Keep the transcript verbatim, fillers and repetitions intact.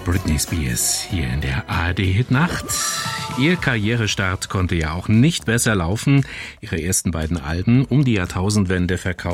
Britney Spears hier in der A R D-Hitnacht. Ihr Karrierestart konnte ja auch nicht besser laufen. Ihre ersten beiden Alben um die Jahrtausendwende verkauft